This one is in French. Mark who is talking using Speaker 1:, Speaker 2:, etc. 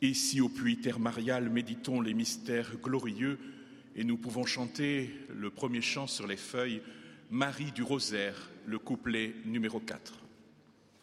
Speaker 1: Ici au puits Terre Mariale, méditons les mystères glorieux et nous pouvons chanter le premier chant sur les feuilles, Marie du Rosaire, le couplet numéro 4.